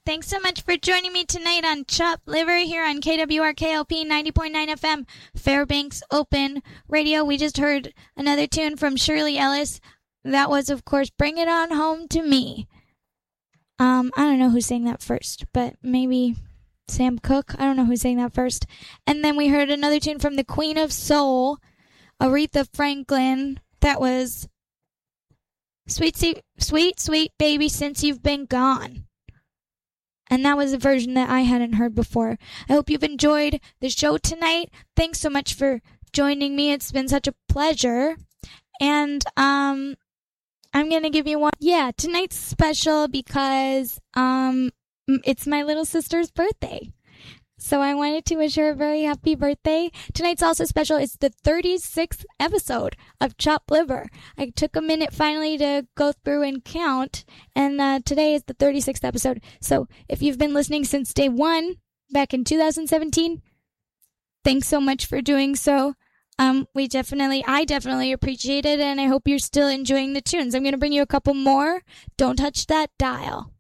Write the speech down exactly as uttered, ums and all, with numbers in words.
Thanks so much for joining me tonight on Chopped Liver here on K W R K L P ninety point nine F M, Fairbanks Open Radio. We just heard another tune from Shirley Ellis. That was, of course, Bring It On Home to Me. Um, I don't know who sang that first, but maybe Sam Cooke. I don't know who sang that first. And then we heard another tune from the Queen of Soul, Aretha Franklin. That was Sweet, Sweet, Sweet, Sweet Baby Since You've Been Gone. And that was a version that I hadn't heard before. I hope you've enjoyed the show tonight. Thanks so much for joining me. It's been such a pleasure. And um, I'm going to give you one. Yeah, tonight's special because um, it's my little sister's birthday. So I wanted to wish her a very happy birthday. Tonight's also special. It's the thirty-sixth episode of Chopped Liver. I took a minute finally to go through and count, and uh, today is the thirty-sixth episode. So if you've been listening since day one, back in two thousand seventeen, thanks so much for doing so. Um, we definitely, I definitely appreciate it, and I hope you're still enjoying the tunes. I'm going to bring you a couple more. Don't touch that dial.